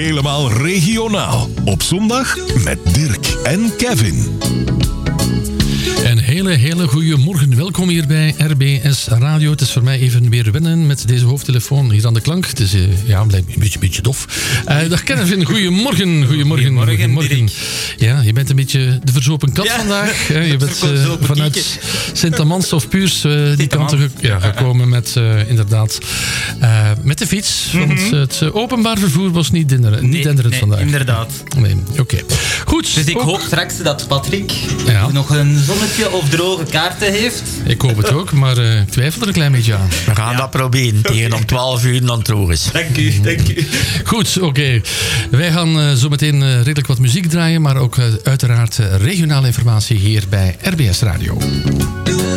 helemaal regionaal. Op zondag met Dirk en Kevin. Een hele goede morgen. Welkom hier bij RBS Radio. Het is voor mij even weer wennen met deze hoofdtelefoon hier aan de klank. Het is blijft een beetje dof. Dag Kevin, goedemorgen. Goedemorgen. Ja, je bent een beetje de verzopen kat vandaag. Je bent vanuit Sint-Amans of Puurs die kant gekomen met inderdaad met de fiets. Want het openbaar vervoer was niet denderend vandaag. Inderdaad. Nee, oké. Goed. Dus ik hoop straks dat Patrick nog een zonnetje of droge kaarten heeft. Ik hoop het ook, maar ik twijfel er een klein beetje aan. We gaan dat proberen. Tegen om 12 uur dan terug is. Dank u. Goed, oké. Wij gaan zo meteen redelijk wat muziek draaien, maar ook uiteraard regionale informatie hier bij RBS Radio.